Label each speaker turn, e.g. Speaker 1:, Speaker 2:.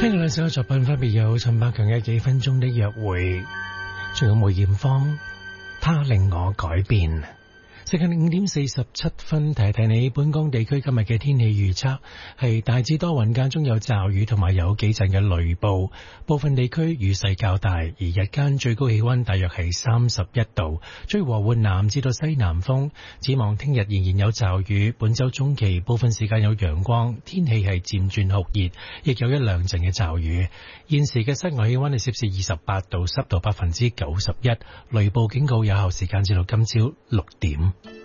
Speaker 1: 聽過兩首作品，分別有陳百強嘅《幾分鐘的約會》，仲有梅艷芳，他令我改變。時間5:47，提提你本港地區今日嘅天氣預測係大致多雲，間中有驟雨同埋有幾陣嘅雷暴，部分地區雨勢較大，而日間最高氣溫大約係31度，吹和緩南至到西南風。展望聽日仍然有驟雨，本周中期部分時間有陽光，天氣係漸轉酷熱，亦有一兩陣嘅驟雨。現時嘅室外氣溫係攝氏28度，濕度91%，雷暴警告有效時間至到今朝6點。